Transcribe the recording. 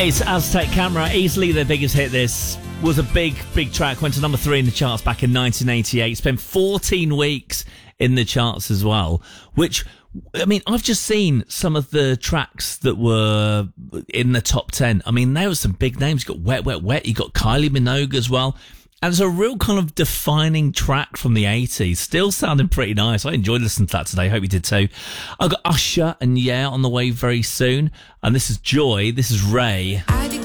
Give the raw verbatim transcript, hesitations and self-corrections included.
It's Aztec Camera, easily their biggest hit. This was a big, big track. Went to number three in the charts back in nineteen eighty-eight. Spent fourteen weeks in the charts as well, which, I mean, I've just seen some of the tracks that were in the top ten. I mean, there were some big names. You got Wet, Wet, Wet. You got Kylie Minogue as well. And it's a real kind of defining track from the eighties. Still sounding pretty nice. I enjoyed listening to that today. Hope you did too. I've got Usher and Yeah on the way very soon. And this is Joy. This is Ray. I